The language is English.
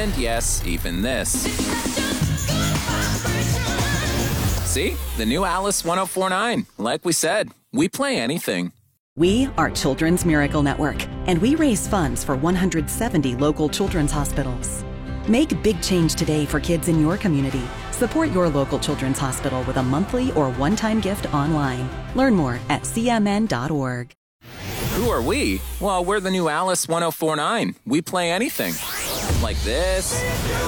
And yes, even this. See? The new Alice 1049. Like we said, we play anything. We are Children's Miracle Network, and we raise funds for 170 local children's hospitals. Make big change today for kids in your community. Support your local children's hospital with a monthly or one-time gift online. Learn more at cmn.org. Who are we? Well, we're the new Alice 1049. We play anything. Like this.